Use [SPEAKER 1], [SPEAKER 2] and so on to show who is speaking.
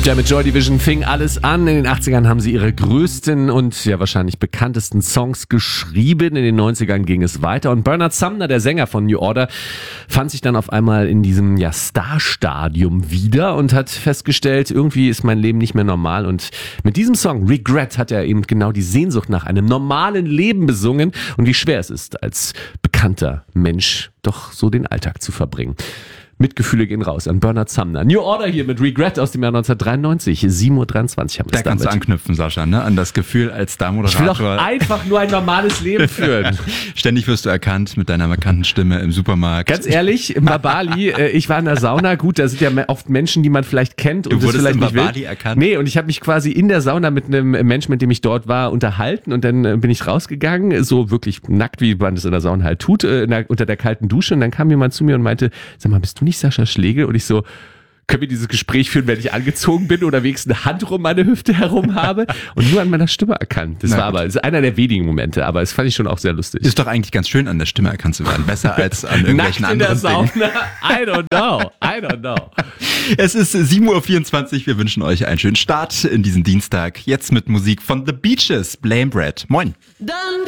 [SPEAKER 1] Ja, mit Joy Division fing alles an. In den 80ern haben sie ihre größten und ja wahrscheinlich bekanntesten Songs geschrieben. In den 90ern ging es weiter. Und Bernard Sumner, der Sänger von New Order, fand sich dann auf einmal in diesem Star-Stadium wieder und hat festgestellt, irgendwie ist mein Leben nicht mehr normal. Und mit diesem Song Regret hat er eben genau die Sehnsucht nach einem normalen Leben besungen und wie schwer es ist, als bekannter Mensch doch so den Alltag zu verbringen. Mitgefühle gehen raus an Bernard Sumner. New Order hier mit Regret aus dem Jahr 1993. 7:23 Uhr haben wir es damit.
[SPEAKER 2] Da kannst du anknüpfen, Sascha, ne? An das Gefühl als Star-Moderator.
[SPEAKER 1] Ich will doch einfach nur ein normales Leben führen.
[SPEAKER 2] Ständig wirst du erkannt mit deiner markanten Stimme im Supermarkt.
[SPEAKER 1] Ganz ehrlich, im Bali, ich war in der Sauna. Gut, da sind ja oft Menschen, die man vielleicht kennt und das vielleicht
[SPEAKER 2] in
[SPEAKER 1] nicht will.
[SPEAKER 2] Bali erkannt?
[SPEAKER 1] Nee, und ich habe mich quasi in der Sauna mit einem Menschen, mit dem ich dort war, unterhalten und dann bin ich rausgegangen, so wirklich nackt, wie man das in der Sauna halt tut, unter der kalten Dusche und dann kam jemand zu mir und meinte, sag mal, bist du nicht Sascha Schlegel? Und ich so, können wir dieses Gespräch führen, wenn ich angezogen bin oder wenigstens eine Hand um meine Hüfte herum habe? Und nur an meiner Stimme erkannt. Das ist einer der wenigen Momente, aber das fand ich schon auch sehr lustig.
[SPEAKER 2] Ist doch eigentlich ganz schön, an der Stimme erkannt zu werden. Besser als an irgendwelchen anderen Dingen.
[SPEAKER 1] Nackt in der Sauna. I don't know.
[SPEAKER 2] Es ist 7:24 Uhr. Wir wünschen euch einen schönen Start in diesen Dienstag. Jetzt mit Musik von The Beaches. Blame Brad. Moin.